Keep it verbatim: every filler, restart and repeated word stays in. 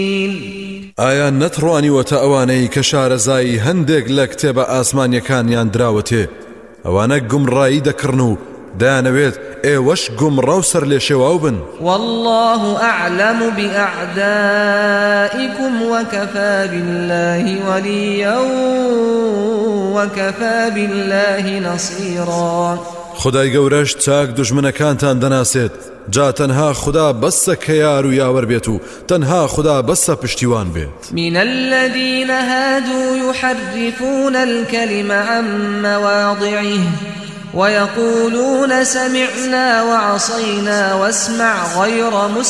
ئایا نەتڕوانیوەتە ئەوانەی کە شارەزایی هەندێک لە کتێبە ئاسمانیەکانیان دراوەتێ ئەوانە گومڕایی دەکڕن و دەیانەوێت ئێوەش گومڕە و سەر لێ شێواو بن. والله أعلم بأعدائكم وكفى بالله وليا وكفى بالله نصيرا. خدای گەورەش چاک دوژمنەکانتان دەناسێت، جا تەنها خدا بەسە کە یار و یاوەر بێت و تەنها خدا بەسە پشتیوان بێت. من الذين هادوا يحرفون الكلم عن مواضعه ويقولون سمعنا وعصينا واسمع غير مسمع